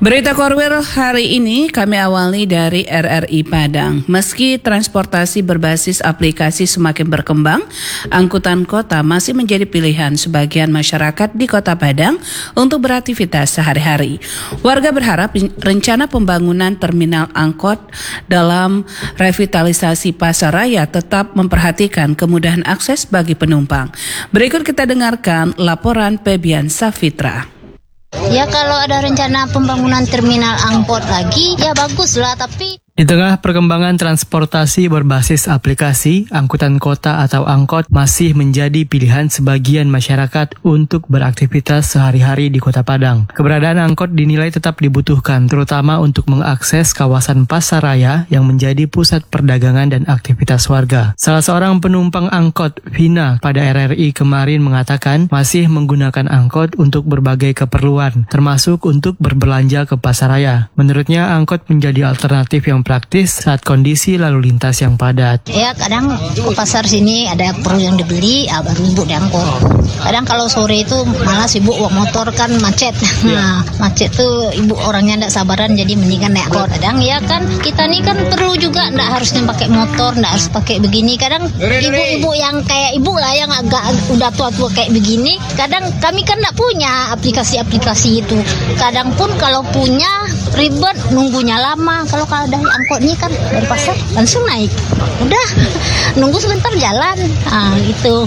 Berita Korwil hari ini kami awali dari RRI Padang. Meski transportasi berbasis aplikasi semakin berkembang, angkutan kota masih menjadi pilihan sebagian masyarakat di Kota Padang untuk beraktivitas sehari-hari. Warga berharap rencana pembangunan terminal angkot dalam revitalisasi Pasaraya tetap memperhatikan kemudahan akses bagi penumpang. Berikut kita dengarkan laporan Febian Safitra. Ya kalau ada rencana pembangunan terminal angkot lagi, ya bagus lah, tapi... Di tengah perkembangan transportasi berbasis aplikasi, angkutan kota atau angkot masih menjadi pilihan sebagian masyarakat untuk beraktivitas sehari-hari di Kota Padang. Keberadaan angkot dinilai tetap dibutuhkan, terutama untuk mengakses kawasan Pasaraya yang menjadi pusat perdagangan dan aktivitas warga. Salah seorang penumpang angkot, Vina, pada RRI kemarin mengatakan masih menggunakan angkot untuk berbagai keperluan, termasuk untuk berbelanja ke Pasaraya. Menurutnya, angkot menjadi alternatif yang praktis saat kondisi lalu lintas yang padat. Ya kadang ke pasar sini ada perlu yang dibeli, baru ibu diangkut. Kadang kalau sore itu malas ibu bawa motor kan macet. Nah, macet tuh ibu orangnya enggak sabaran jadi mendingan naik angkot. Kadang ya kan kita nih kan perlu juga enggak harusnya pakai motor, enggak harus pakai begini. Kadang ibu-ibu yang kayak ibu lah yang agak udah tua-tua kayak begini, kadang kami kan enggak punya aplikasi-aplikasi itu. Kadang pun kalau punya ribet nunggunya lama. Kalau dari angkot ini kan dari pasar langsung naik. Udah nunggu sebentar jalan. Gitu.